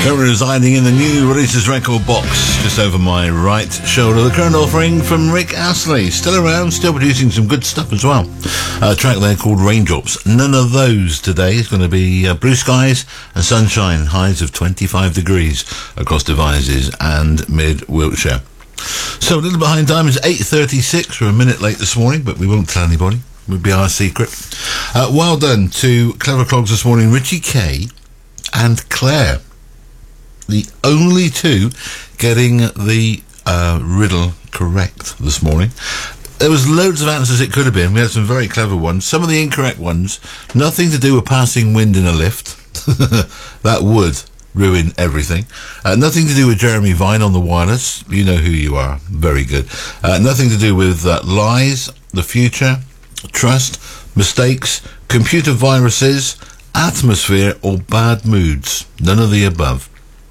Currently residing in the new releases record box just over my right shoulder. The current offering from Rick Astley. Still around, still producing some good stuff as well. A track there called Raindrops. None of those today. It's going to be blue skies and sunshine. Highs of 25 degrees across Devizes and mid-Wiltshire. So a little behind time is 8:36. We're a minute late this morning, but we won't tell anybody. It would be our secret. Well done to Clever Clogs this morning, Richie Kay and Claire. The only two getting the riddle correct this morning. There was loads of answers it could have been. We had some very clever ones. Some of the incorrect ones, nothing to do with passing wind in a lift. That would ruin everything. Nothing to do with Jeremy Vine on the wireless. You know who you are. Very good. Nothing to do with lies, the future, trust, mistakes, computer viruses, atmosphere, or bad moods. None of the above.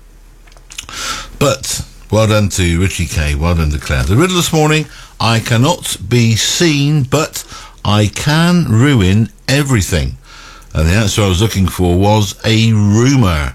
But well done to Richie Kay, well done to Claire. The riddle this morning: I cannot be seen, but I can ruin everything. And the answer I was looking for was a rumour.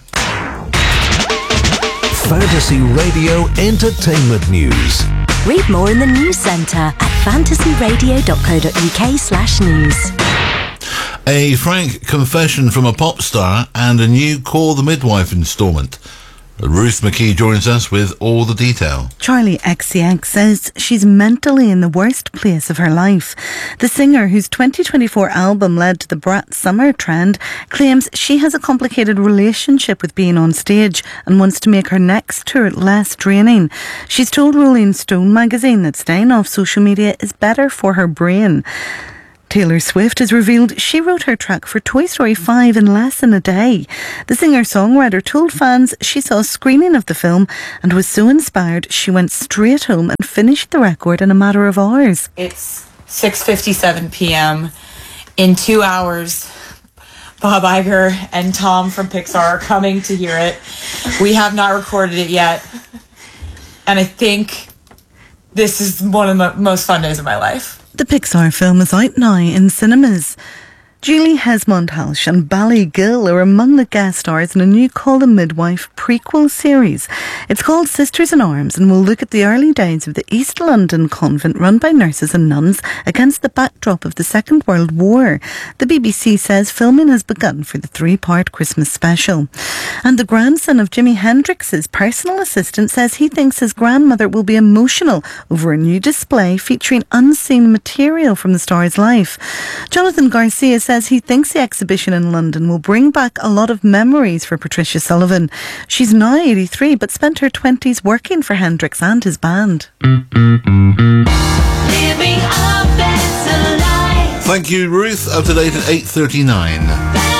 Fantasy Radio Entertainment News. Read more in the News Centre at fantasyradio.co.uk/news. A frank confession from a pop star and a new Call the Midwife instalment. Ruth McKee joins us with all the detail. Charlie XCX says she's mentally in the worst place of her life. The singer, whose 2024 album led to the Brat Summer trend, claims she has a complicated relationship with being on stage and wants to make her next tour less draining. She's told Rolling Stone magazine that staying off social media is better for her brain. Taylor Swift has revealed she wrote her track for Toy Story 5 in less than a day. The singer-songwriter told fans she saw a screening of the film and was so inspired she went straight home and finished the record in a matter of hours. It's 6:57 p.m. In 2 hours, Bob Iger and Tom from Pixar are coming to hear it. We have not recorded it yet. And I think this is one of the most fun days of my life. The Pixar film is out now in cinemas. Julie Hesmond-Halsh and Ballygill are among the guest stars in a new Call the Midwife prequel series. It's called Sisters in Arms and will look at the early days of the East London convent run by nurses and nuns against the backdrop of the Second World War. The BBC says filming has begun for the 3-part Christmas special. And the grandson of Jimi Hendrix's personal assistant says he thinks his grandmother will be emotional over a new display featuring unseen material from the star's life. Jonathan Garcia says he thinks the exhibition in London will bring back a lot of memories for Patricia Sullivan. She's now 83 but spent her 20s working for Hendrix and his band. Thank you, Ruth. Up to date at 8:39.